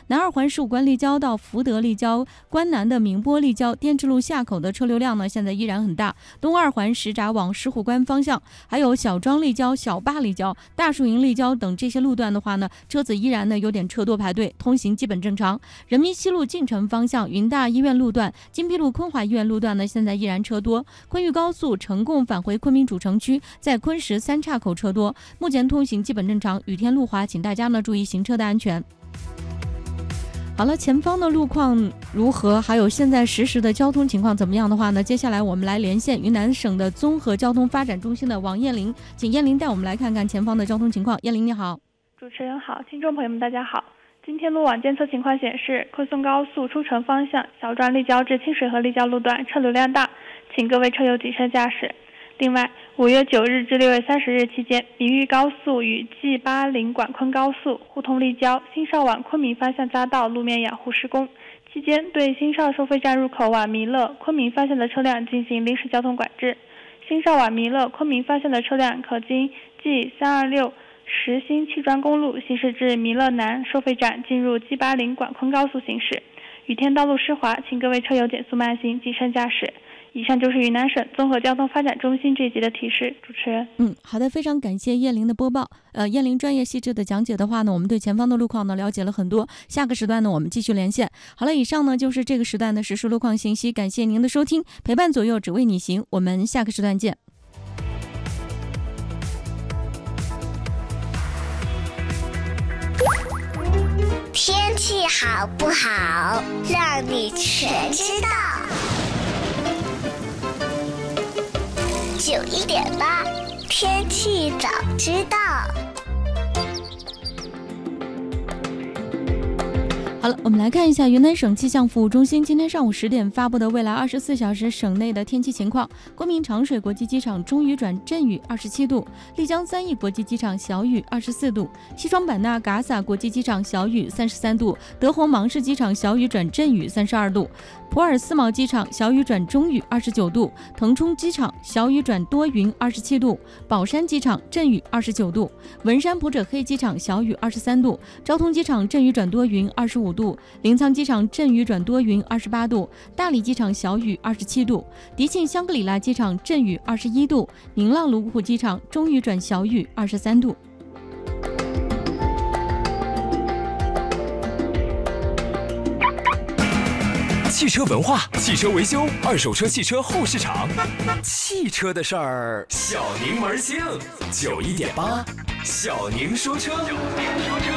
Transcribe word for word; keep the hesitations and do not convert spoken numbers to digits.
南二环十五关立交到福德立交、关南的明波立交、滇池路下口的车流量呢，现在依然很大。东二环石闸往石虎关方向，还有小庄立交、小坝立交、大树营立交等这些路段的话呢，车子依然呢有点车多排队，通行基本正常。人民西路进城方向，云大医院路段、金碧路昆华医院路段呢，现在依然车多。昆玉高速成贡返回昆明主城区，在昆石三岔口车多，目前通行基本正常。雨天路滑，请大家呢注意行车的安全。好了，前方的路况如何？还有现在实时的交通情况怎么样的话呢？接下来我们来连线云南省的综合交通发展中心的王艳玲，请艳玲带我们来看看前方的交通情况。艳玲你好。 主持人好，听众朋友们大家好。今天路网监测情况显示，昆松高速出城方向小庄立交至清水河立交路段车流量大，请各位车友谨慎驾驶。另外，五月九日至六月三十日期间，明玉高速与 G 八零管昆高速互通立交、新邵往昆明方向匝道路面养护施工期间，对新邵收费站入口往弥勒、昆明方向的车辆进行临时交通管制。新邵往弥勒、昆明方向的车辆可经 G 三二六实新砌砖公路行驶至弥勒南收费站，进入 G 八零管昆高速行驶。雨天道路湿滑，请各位车友减速慢行，谨慎驾驶。以上就是云南省综合交通发展中心这一集的提示。主持人， 嗯，好的，非常感谢艳玲的播报。呃，艳玲专业细致的讲解的话呢，我们对前方的路况呢了解了很多。下个时段呢，我们继续连线。好了，以上呢就是这个时段的实时路况信息，感谢您的收听，陪伴左右只为你行。我们下个时段见。 天气好不好，让你全知道。九一点八，天气早知道。 好了，我们来看一下云南省气象服务中心今天上午十点发布的未来二十四小时省内的天气情况。昆明长水国际机场中雨转阵雨二十七度，丽江三义国际机场小雨二十四度，西双版纳嘎洒国际机场小雨三十三度，德宏芒市机场小雨转阵雨三十二度，普洱思茅机场小雨转中雨二十九度，腾冲机场小雨转多云二十七度，宝山机场阵雨二十九度，文山普者黑机场小雨二十三度，昭通机场阵雨转多云二十五度，临沧机场阵雨转多云二十八度，大理机场小雨二十七度，迪庆香格里拉机场阵雨二十一度，宁浪泸沽湖机场中雨转小雨二十三度。 汽车文化，汽车维修，二手车汽车后市场，汽车的事儿，小宁门庆，九一点八，小宁说车。小宁说车。